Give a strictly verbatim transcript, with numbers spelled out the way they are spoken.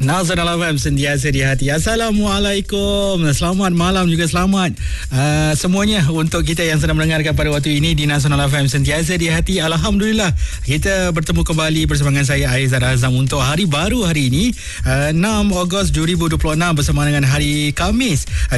Nasional F M sentiasa di hati. Assalamualaikum. Selamat malam juga selamat uh, semuanya untuk kita yang sedang mendengarkan pada waktu ini di Nasional F M sentiasa di hati. Alhamdulillah kita bertemu kembali bersama dengan saya Aizar Azam untuk hari baru hari ini uh, enam Ogos dua ribu dua puluh enam bersama dengan hari Khamis uh,